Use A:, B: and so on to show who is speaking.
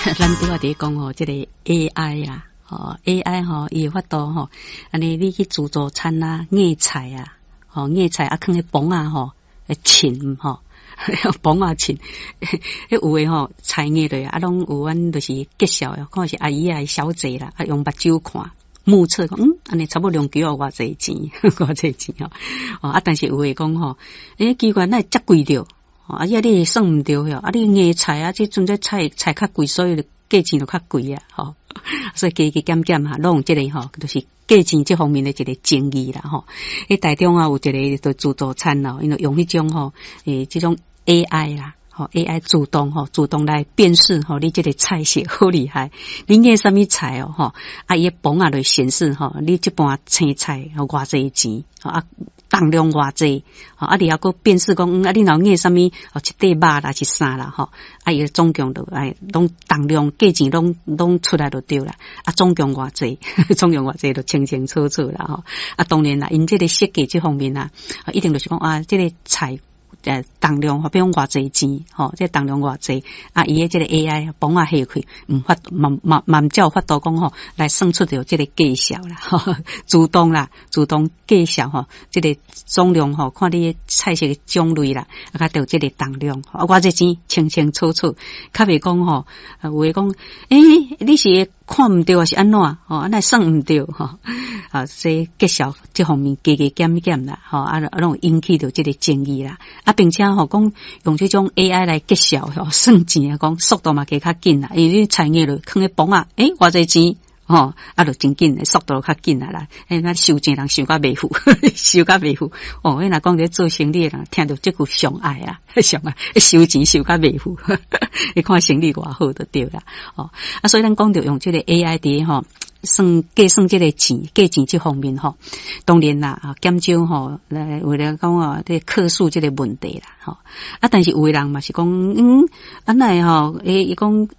A: 咱拄仔伫讲吼，即个 AI 啊，AI 吼，伊有法度吼，安尼你去自助餐啊，硬菜啊，硬菜啊，放喺磅啊吼，称吼，磅啊称，有诶吼菜硬落啊，拢有阮就是介绍哦，看是阿姨啊、小姐啦，啊用目睭看。目测讲，安尼差不多2kg偌济钱，偌济钱啊！但是有诶讲吼，奇怪，那遮贵着，你算毋着哟，你硬菜啊，即阵这菜较贵，所以价钱就较贵啊，所以加减减哈，拢有即个吼，就是价钱这方面的一个争议啦，台中啊有一个就自助餐咯，因为用迄种吼，这种 AI 啦。AI 自动来辨识你这个菜色好厉害，你硬什么菜伊个磅啊就显示你这盘青菜偌济钱重量偌济你还佫辨识讲你若硬什么一块肉啦是啥啦伊个总共就拢重量价钱拢出来就对啦总共偌济总共偌济就清清楚楚啦当然啦因这个设计这方面一定就是讲这个菜重量比如偌济钱这重量偌济伊个这个 AI 磅啊下去慢照法度讲来算出着这个计数啦自动计数这个总量看你的菜色的种类啦较着这个重量偌济钱清清楚楚较袂讲有诶讲你是看毋到还是安怎安算毋到这计数这方面加减啦拢引起着这个争议啦并且讲用这种 AI 来计数算钱讲速度嘛加较紧啦因为你菜叶落放喺磅啊偌济钱就真紧的速度较紧啦那收钱人收甲袂付收甲袂付那若讲咧做生意的人听到这句上爱啦上爱收钱收甲袂付你看生意偌好就对啦所以咱讲着用这个 AI 伫计算这个价钱这方面当然啦减少来为了讲这客诉这个问题啦但是有的人嘛是讲安奈伊讲